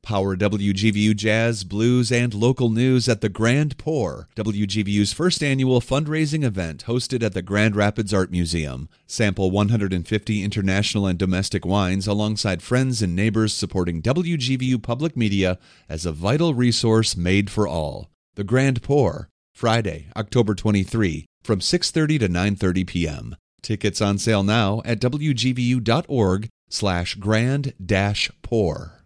Power WGVU Jazz, Blues, and local news at the Grand Pour, WGVU's first annual fundraising event hosted at the Grand Rapids Art Museum. Sample 150 international and domestic wines alongside friends and neighbors supporting WGVU Public Media as a vital resource made for all. The Grand Pour, Friday, October 23, from 6:30 to 9:30 p.m. Tickets on sale now at wgvu.org/grand-pour.